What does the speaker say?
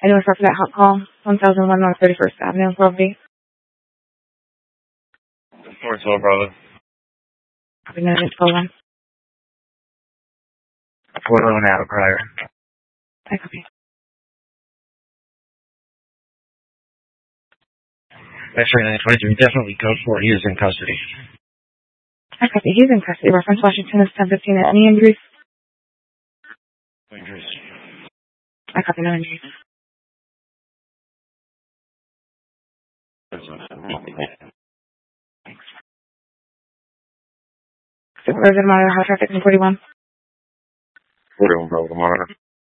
Anyone for that hot call? 1001 North 31st Avenue, Grove B. 412, brother. Copy, 912. 411 out of prior. I copy. X-ray 923, definitely code 4. He is in custody. I copy. He's in custody. Reference Washington is 1015. Any injuries? Injuries. I copy. No injuries. Thanks. Supervisor Monitor, hot traffic in 41. 41, brother, monitor.